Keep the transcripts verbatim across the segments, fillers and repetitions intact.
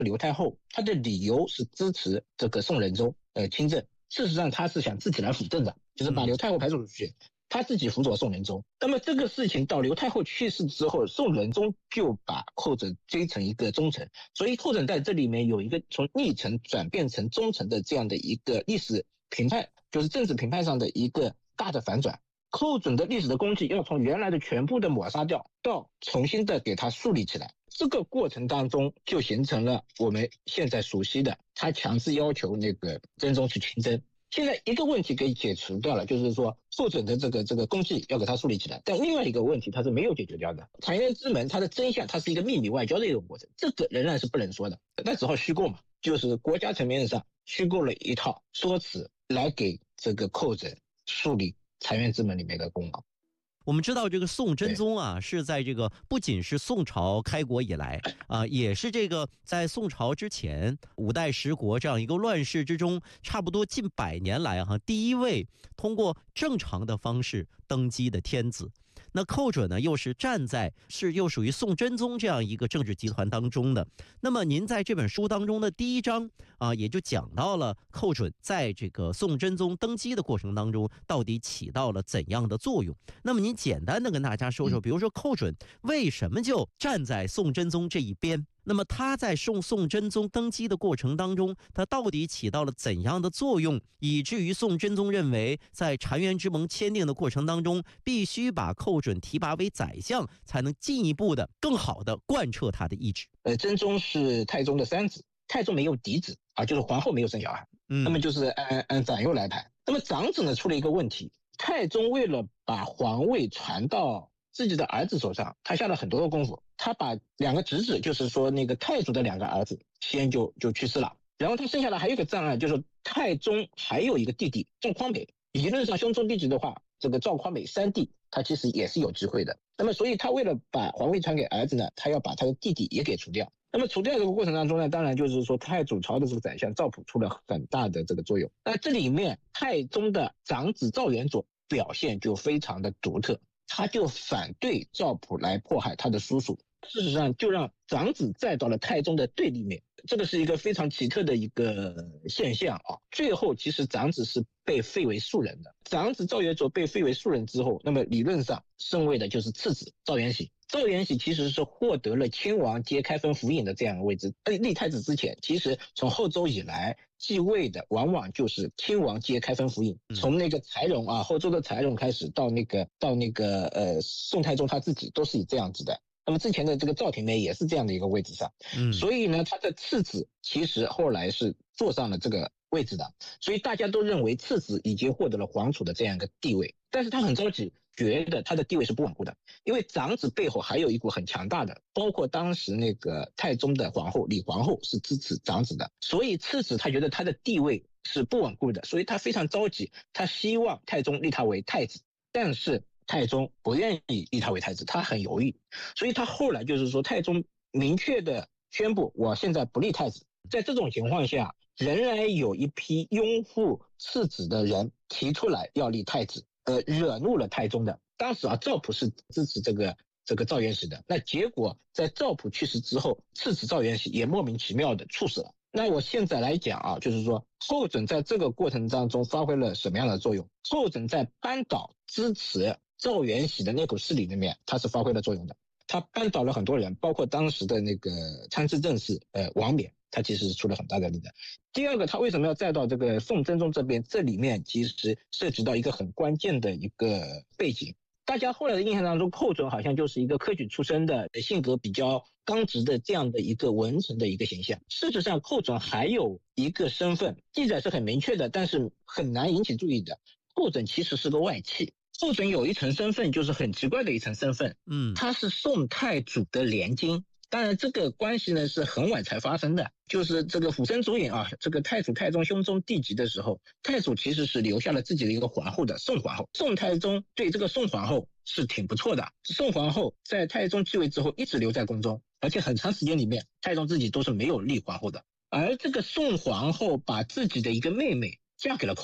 刘太后她的理由是支持这个宋仁宗呃亲政，事实上她是想自己来辅政的，就是把刘太后排除出去，他自己辅佐宋仁宗。那么这个事情到刘太后去世之后，宋仁宗就把寇准追成一个忠臣，所以寇准在这里面有一个从逆臣转变成忠臣的这样的一个历史评判，就是政治评判上的一个大的反转。寇准的历史的功绩要从原来的全部的抹杀掉，到重新的给他树立起来。这个过程当中就形成了我们现在熟悉的他强制要求那个真宗去亲征。现在一个问题给解除掉了，就是说寇准的这个这个功绩要给他树立起来，但另外一个问题他是没有解决掉的。澶渊之门它的真相，它是一个秘密外交的一个过程，这个仍然是不能说的，那只好虚构嘛，就是国家层面上虚构了一套说辞来给这个寇准树立澶渊之门里面的功劳。 我们知道这个宋真宗啊，是在这个不仅是宋朝开国以来啊，也是这个在宋朝之前五代十国这样一个乱世之中，差不多近百年来哈、啊，第一位通过正常的方式登基的天子。那寇准呢，又是站在是又属于宋真宗这样一个政治集团当中的。那么您在这本书当中的第一章啊，也就讲到了寇准在这个宋真宗登基的过程当中，到底起到了怎样的作用。那么您简单的跟大家说说，比如说寇准为什么就站在宋真宗这一边？那么他在宋宋真宗登基的过程当中，他到底起到了怎样的作用，以至于宋真宗认为在澶渊之盟签订的过程当中，必须把寇准提拔为宰相，才能进一步的更好的贯彻他的意志。 呃，真宗是太宗的三子，太宗没有嫡子啊，就是皇后没有生小孩，嗯，那么就是按按长幼来排。那么长子呢出了一个问题，太宗为了把皇位传到自己的儿子手上，他下了很多的功夫，他把两个侄子，就是说那个太祖的两个儿子先就就去世了，然后他生下来还有一个障碍，就是太宗还有一个弟弟赵匡美，理论上兄终弟及的话，这个赵匡美三弟他其实也是有机会的。那么所以他为了把皇位传给儿子呢，他要把他的弟弟也给除掉。那么除掉这个过程当中呢，当然就是说太祖朝的这个宰相赵普出了很大的这个作用。那这里面太宗的长子赵元佐表现就非常的独特，他就反对赵普来迫害他的叔叔，事实上就让长子站到了太宗的对立面，这个是一个非常奇特的一个现象啊。最后其实长子是被废为庶人的，长子赵元佐被废为庶人之后，那么理论上升位的就是次子赵元喜。赵元喜其实是获得了亲王接开封府尹的这样的位置，立太子之前，其实从后周以来继位的往往就是亲王接开封府尹，从那个柴荣啊，后周的柴荣开始，到那个到那个呃宋太宗他自己都是以这样子的。那么之前的这个赵廷美也是这样的一个位置上，嗯，所以呢，他的次子其实后来是坐上了这个位置的，所以大家都认为次子已经获得了皇储的这样一个地位，但是他很着急，觉得他的地位是不稳固的，因为长子背后还有一股很强大的，包括当时那个太宗的皇后李皇后是支持长子的，所以次子他觉得他的地位是不稳固的，所以他非常着急，他希望太宗立他为太子，但是太宗不愿意立他为太子，他很犹豫，所以他后来就是说太宗明确的宣布我现在不立太子。在这种情况下，仍然有一批拥护次子的人提出来要立太子，呃，惹怒了太宗的。当时啊，赵普是支持这个这个赵元喜的，那结果在赵普去世之后，次子赵元喜也莫名其妙的猝死了。那我现在来讲啊，就是说寇准在这个过程当中发挥了什么样的作用？寇准在扳倒支持赵元喜的那股势力里面，他是发挥了作用的。他扳倒了很多人，包括当时的那个参知政事呃王冕，他其实是出了很大的力的。第二个，他为什么要再到这个宋真宗这边？这里面其实涉及到一个很关键的一个背景。大家后来的印象当中，寇准好像就是一个科举出身的，性格比较刚直的这样的一个文臣的一个形象。事实上，寇准还有一个身份，记载是很明确的，但是很难引起注意的。寇准其实是个外戚。寇准有一层身份，就是很奇怪的一层身份，嗯，他是宋太祖的连襟。当然这个关系呢是很晚才发生的，就是这个辅生主演啊，这个太祖太宗兄终弟及的时候，太祖其实是留下了自己的一个皇后的宋皇后，宋太宗对这个宋皇后是挺不错的，宋皇后在太宗继位之后一直留在宫中，而且很长时间里面太宗自己都是没有立皇后的，而这个宋皇后把自己的一个妹妹嫁给了寇准，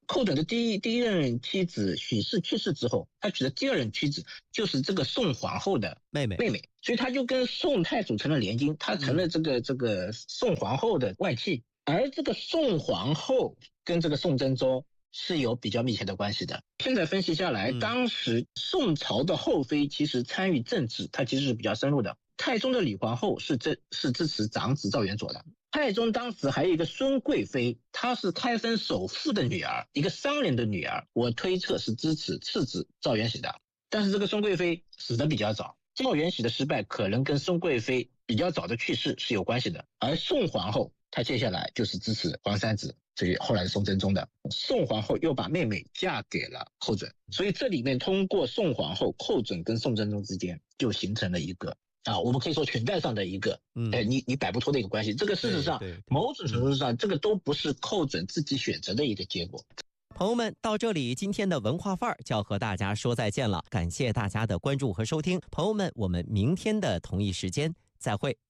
寇准的第一第一任妻子许氏去世之后，他娶的第二任妻子就是这个宋皇后的妹妹妹妹，所以他就跟宋太祖成了联姻，他成了这个、嗯、这个宋皇后的外戚。而这个宋皇后跟这个宋真宗是有比较密切的关系的。现在分析下来，嗯、当时宋朝的后妃其实参与政治，它其实是比较深入的。太宗的李皇后是支是支持长子赵元佐的。太宗当时还有一个孙贵妃，她是开封首富的女儿，一个商人的女儿，我推测是支持次子赵元喜的。但是这个孙贵妃死得比较早，赵元喜的失败可能跟孙贵妃比较早的去世是有关系的。而宋皇后她接下来就是支持皇三子，所以后来是宋真宗的。宋皇后又把妹妹嫁给了寇准，所以这里面通过宋皇后、寇准跟宋真宗之间就形成了一个啊，我们可以说裙带上的一个，嗯，哎，你你摆不脱的一个关系。这个事实上，某种程度上，这个都不是寇准自己选择的一个结果。 朋友们，到这里，今天的文化范儿就要和大家说再见了。感谢大家的关注和收听，朋友们，我们明天的同一时间再会。